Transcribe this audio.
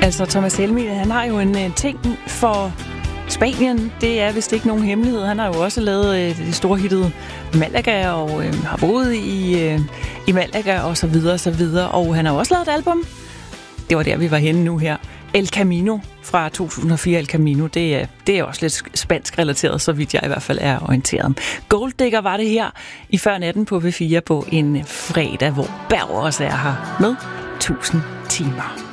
Altså, Thomas Helmig, han har jo en ting for Spanien. Det er vist ikke nogen hemmelighed. Han har jo også lavet det store hittet Malaga, og har boet i Malaga, og så videre, og så videre. Og han har også lavet et album. Det var der, vi var henne nu her. El Camino fra 2004. El Camino, det er også lidt spansk relateret, så vidt jeg i hvert fald er orienteret. Gold Digger var det her i Før Natten på V4 på en fredag, hvor Berg også er her med 1000 timer.